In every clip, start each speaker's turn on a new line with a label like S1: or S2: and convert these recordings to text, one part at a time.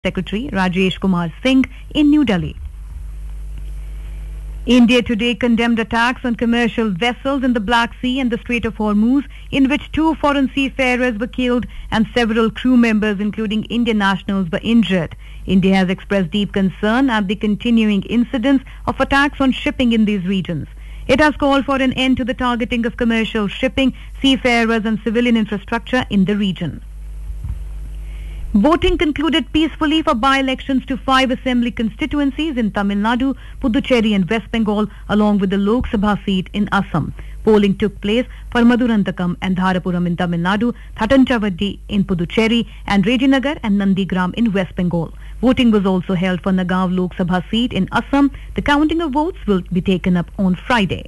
S1: Secretary Rajesh Kumar Singh in New Delhi. India today condemned attacks on commercial vessels in the Black Sea and the Strait of Hormuz, in which 2 foreign seafarers were killed and several crew members, including Indian nationals, were injured. India has expressed deep concern at the continuing incidents of attacks on shipping in these regions. It has called for an end to the targeting of commercial shipping, seafarers and civilian infrastructure in the region. Voting concluded peacefully for by-elections to 5 assembly constituencies in Tamil Nadu, Puducherry and West Bengal, along with the Lok Sabha seat in Assam. Polling took place for Madurantakam and Dharapuram in Tamil Nadu, Thattanchavadi in Puducherry and Rajinagar and Nandigram in West Bengal. Voting was also held for Nagaon Lok Sabha seat in Assam. The counting of votes will be taken up on Friday.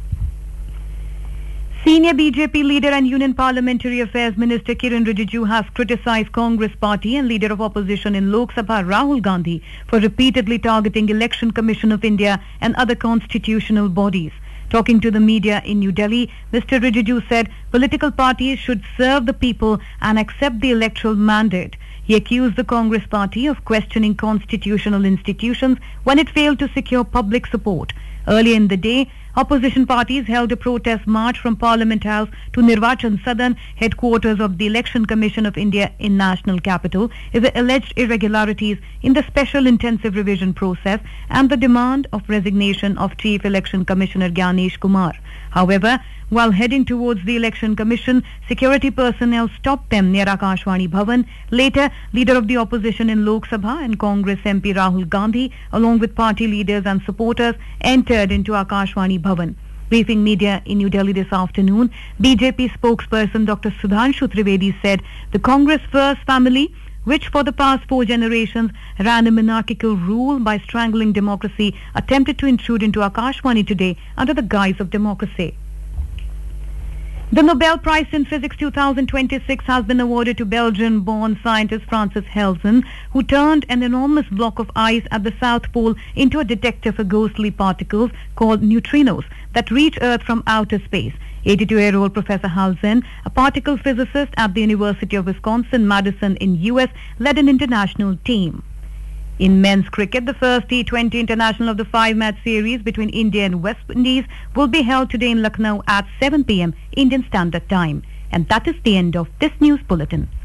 S1: Senior BJP leader and Union Parliamentary Affairs Minister Kiran Rijiju has criticized Congress party and leader of opposition in Lok Sabha Rahul Gandhi for repeatedly targeting Election Commission of India and other constitutional bodies. Talking to the media in New Delhi, Mr. Rijiju said political parties should serve the people and accept the electoral mandate. He accused the Congress party of questioning constitutional institutions when it failed to secure public support. Earlier in the day, opposition parties held a protest march from Parliament House to Nirvachan Sadan, headquarters of the Election Commission of India in National Capital, is the alleged irregularities in the special intensive revision process and the demand of resignation of Chief Election Commissioner Gyanesh Kumar. However, while heading towards the Election Commission, security personnel stopped them near Akashvani Bhavan. Later, leader of the opposition in Lok Sabha and Congress MP Rahul Gandhi, along with party leaders and supporters, entered into Akashvani Bhavan. Briefing media in New Delhi this afternoon, BJP spokesperson Dr. Sudhanshu Trivedi said the Congress First family, which for the past 4 generations ran a monarchical rule by strangling democracy, attempted to intrude into Akashvani today under the guise of democracy. The Nobel Prize in Physics 2026 has been awarded to Belgian-born scientist Francis Helsen, who turned an enormous block of ice at the South Pole into a detector for ghostly particles called neutrinos that reach Earth from outer space. 82-year-old Professor Helsen, a particle physicist at the University of Wisconsin-Madison in US, led an international team. In men's cricket, the first T20 international of the 5-match series between India and West Indies will be held today in Lucknow at 7 p.m. Indian Standard Time. And that is the end of this news bulletin.